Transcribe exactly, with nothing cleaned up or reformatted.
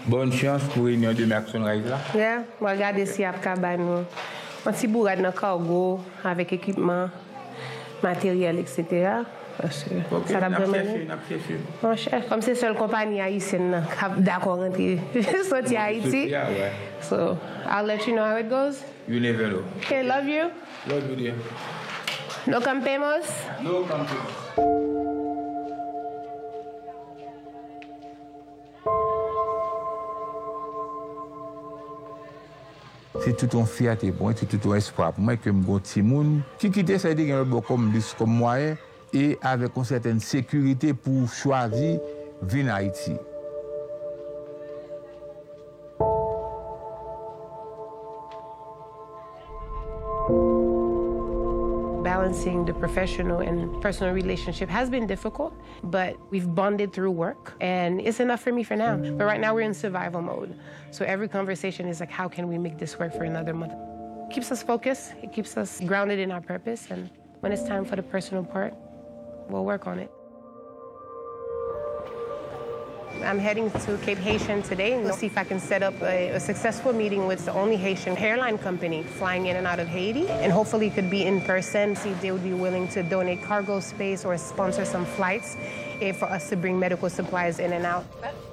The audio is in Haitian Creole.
Bonne chance pour réunion de Mac Sunrise là. Yeah, on va regarder si après nous un petit bourrade dans cargo avec équipement, matériel, et cetera. Parce que okay, ça va vraiment. Mon cher, comme c'est seule compagnie haïtienne d'accord rentrer sortir Haïti. Yeah, ouais. So I'll let you know how it goes. You never know. Okay, love you. Love you, dear. No campemos. No campemos. C'est tout un fierté pour moi, c'est tout un espoir pour moi que mon petit monde qui quitte ça dit un comme comme moyen et avec une certaine sécurité pour choisir venir en Haïti. Balancing the professional and personal relationship has been difficult, but we've bonded through work, and it's enough for me for now. But right now we're in survival mode. So every conversation is like, how can we make this work for another month? It keeps us focused, it keeps us grounded in our purpose, and when it's time for the personal part, we'll work on it. I'm heading to Cape Haitian today and see if I can set up a, a successful meeting with the only Haitian airline company flying in and out of Haiti. And hopefully it could be in person, see if they would be willing to donate cargo space or sponsor some flights for us to bring medical supplies in and out.